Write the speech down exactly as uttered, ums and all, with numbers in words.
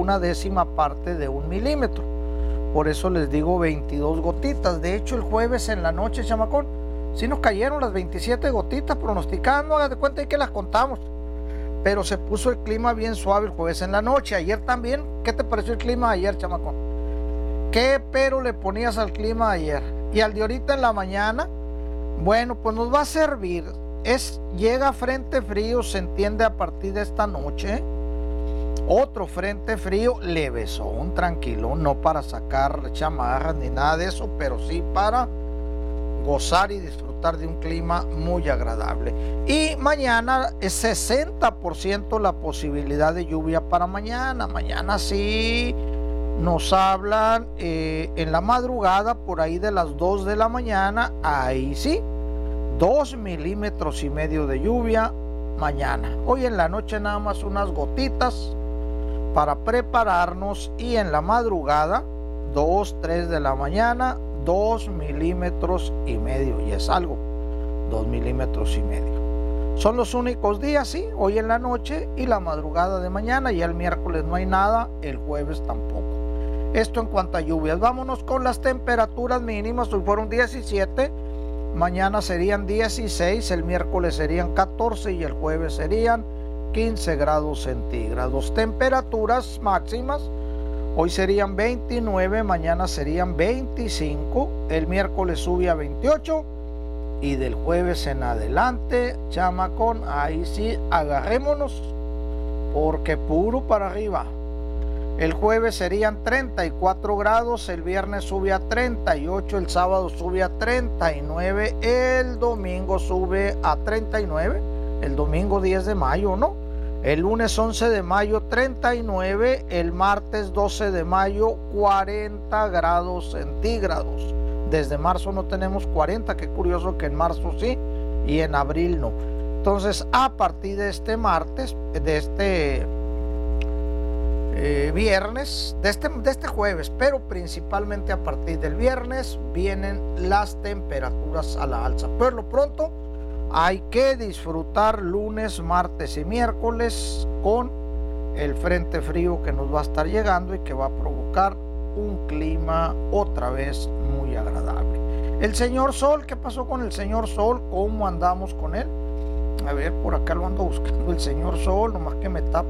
una décima parte de un milímetro. Por eso les digo veintidós gotitas. De hecho, el jueves en la noche, chamacón, sí nos cayeron las veintisiete gotitas pronosticadas, no hagas de cuenta de que las contamos. Pero se puso el clima bien suave el jueves en la noche. Ayer también, ¿qué te pareció el clima ayer, chamacón? ¿Qué pero le ponías al clima ayer? Y al de ahorita en la mañana, bueno, pues nos va a servir. Es, llega frente frío, se entiende a partir de esta noche. Otro frente frío, levesón, tranquilo, no para sacar chamarras ni nada de eso, pero sí para gozar y disfrutar de un clima muy agradable. Y mañana es sesenta por ciento la posibilidad de lluvia para mañana. Mañana sí nos hablan eh, en la madrugada, por ahí de las dos de la mañana, ahí sí, dos milímetros y medio de lluvia mañana. Hoy en la noche nada más unas gotitas para prepararnos, y en la madrugada, dos, tres de la mañana, dos milímetros y medio, y es algo, dos milímetros y medio. Son los únicos días, sí, hoy en la noche y la madrugada de mañana. Y el miércoles no hay nada, el jueves tampoco. Esto en cuanto a lluvias. Vámonos con las temperaturas mínimas. Hoy fueron diecisiete, mañana serían dieciséis, el miércoles serían catorce y el jueves serían quince grados centígrados. Temperaturas máximas, hoy serían veintinueve, mañana serían veinticinco, el miércoles sube a veintiocho y del jueves en adelante, chamacón, ahí sí, agarrémonos porque puro para arriba. El jueves serían treinta y cuatro grados, el viernes sube a treinta y ocho, el sábado sube a treinta y nueve, el domingo sube a treinta y nueve, el domingo diez de mayo, ¿no? El lunes once de mayo treinta y nueve, el martes doce de mayo cuarenta grados centígrados. Desde marzo no tenemos cuarenta, qué curioso que en marzo sí y en abril no. Entonces, a partir de este martes, de este eh, viernes, de este, de este jueves, pero principalmente a partir del viernes, vienen las temperaturas a la alza. Por lo pronto, hay que disfrutar lunes, martes y miércoles con el frente frío que nos va a estar llegando y que va a provocar un clima otra vez muy agradable. El señor Sol, ¿qué pasó con el señor Sol? ¿Cómo andamos con él? A ver, por acá lo ando buscando el señor Sol, nomás que me tapa